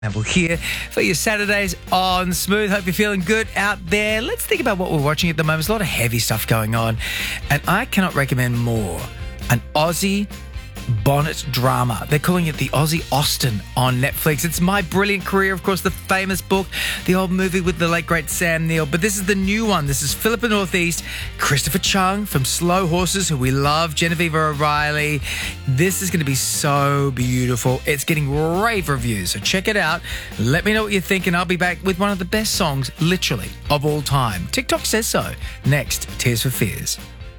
And we're here for your Saturdays on Smooth. Hope you're feeling good out there. Let's think about what we're watching at the moment. There's a lot of heavy stuff going on. And I cannot recommend more an Aussie bonnet drama. They're calling it the Aussie Austen on Netflix. It's My Brilliant Career, of course, the famous book, the old movie with the late, great Sam Neill. But this is the new one. This is Philippa Northeast, Christopher Chung from Slow Horses, who we love, Genevieve O'Reilly. This is going to be so beautiful. It's getting rave reviews, so check it out. Let me know what you think, and I'll be back with one of the best songs, literally, of all time. TikTok says so. Next, Tears for Fears.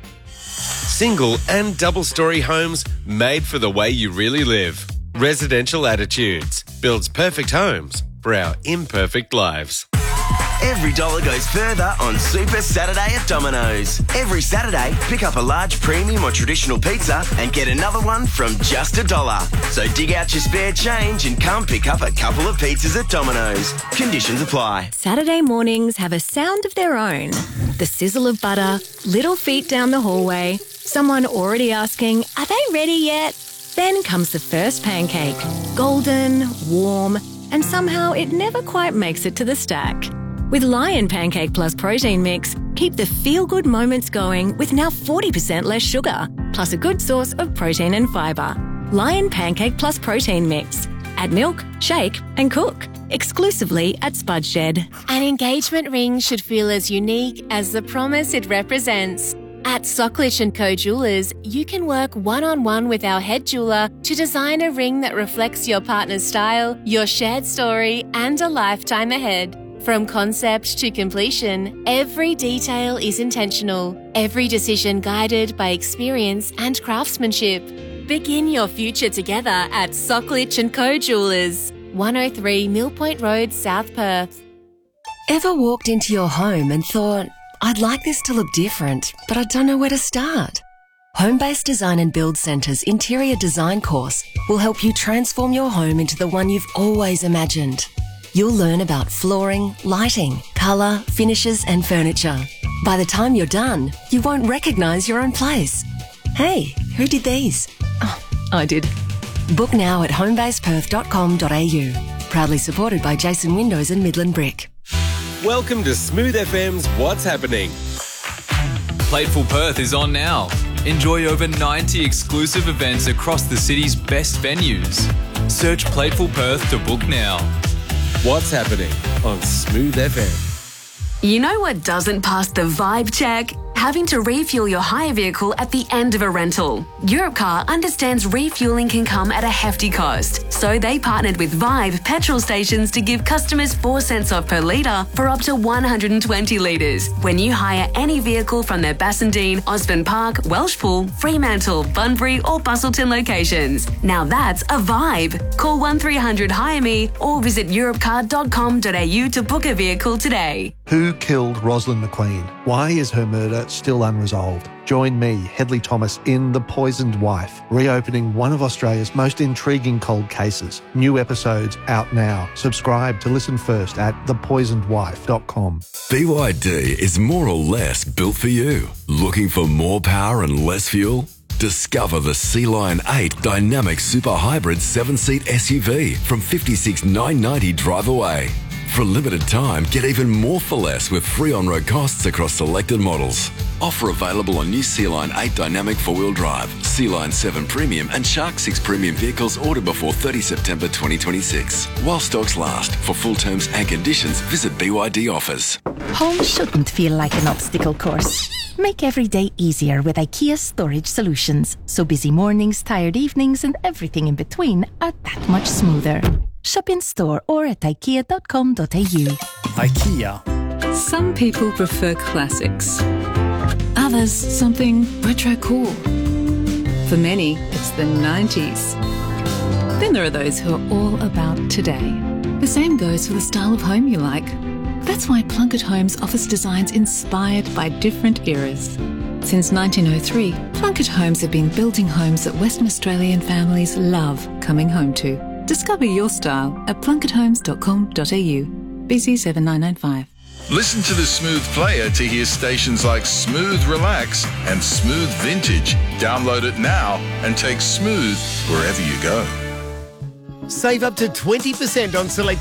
Single and double-story homes made for the way you really live. Residential Attitudes builds perfect homes for our imperfect lives. Every dollar goes further on Super Saturday at Domino's. Every Saturday, pick up a large premium or traditional pizza and get another one from just $1. So dig out your spare change and come pick up a couple of pizzas at Domino's. Conditions apply. Saturday mornings have a sound of their own. The sizzle of butter, little feet down the hallway, someone already asking, are they ready yet? Then comes the first pancake. Golden, warm, and somehow it never quite makes it to the stack. With Lion Pancake Plus Protein Mix, keep the feel-good moments going with now 40% less sugar, plus a good source of protein and fibre. Lion Pancake Plus Protein Mix. Add milk, shake and cook. Exclusively at Spud Shed. An engagement ring should feel as unique as the promise it represents. At Socklich & Co Jewelers, you can work one-on-one with our head jeweller to design a ring that reflects your partner's style, your shared story and a lifetime ahead. From concept to completion, every detail is intentional, every decision guided by experience and craftsmanship. Begin your future together at Socklich & Co Jewelers, 103 Mill Point Road, South Perth. Ever walked into your home and thought, I'd like this to look different, but I don't know where to start? Home-Based Design and Build Centre's interior design course will help you transform your home into the one you've always imagined. You'll learn about flooring, lighting, colour, finishes and furniture. By the time you're done, you won't recognise your own place. Hey, who did these? Oh, I did. Book now at homebaseperth.com.au. Proudly supported by Jason Windows and Midland Brick. Welcome to Smooth FM's What's Happening. Plateful Perth is on now. Enjoy over 90 exclusive events across the city's best venues. Search Plateful Perth to book now. What's Happening on Smooth FM. You know what doesn't pass the vibe check? Having to refuel your hire vehicle at the end of a rental. Europcar understands refueling can come at a hefty cost, so they partnered with Vibe petrol stations to give customers 4 cents off per litre for up to 120 litres when you hire any vehicle from their Bassendean, Osborne Park, Welshpool, Fremantle, Bunbury or Bustleton locations. Now that's a vibe. Call 1300 Hire Me or visit europcar.com.au to book a vehicle today. Who killed Rosalind McQueen? Why is her murder still unresolved? Join me, Hedley Thomas, in The Poisoned Wife, reopening one of Australia's most intriguing cold cases. New episodes out now. Subscribe to listen first at thepoisonedwife.com. BYD is more or less built for you. Looking for more power and less fuel? Discover the Sea Lion 8 Dynamic Super Hybrid 7-seat SUV from $56,990 drive away. For a limited time, get even more for less with free on-road costs across selected models. Offer available on new Sea Lion 8 Dynamic 4-wheel drive, Sea Lion 7 Premium and Shark 6 Premium vehicles ordered before 30 September 2026. While stocks last. For full terms and conditions, visit BYD Offers. Home shouldn't feel like an obstacle course. Make every day easier with IKEA Storage Solutions, so busy mornings, tired evenings and everything in between are that much smoother. Shop in store or at ikea.com.au. IKEA. Some people prefer classics. Others, something retro cool. For many, it's the 90s. Then there are those who are all about today. The same goes for the style of home you like. That's why Plunkett Homes offers designs inspired by different eras. Since 1903, Plunkett Homes have been building homes that Western Australian families love coming home to. Discover your style at plunketthomes.com.au. BC 7995. Listen to the Smooth Player to hear stations like Smooth Relax and Smooth Vintage. Download it now and take Smooth wherever you go. Save up to 20% on select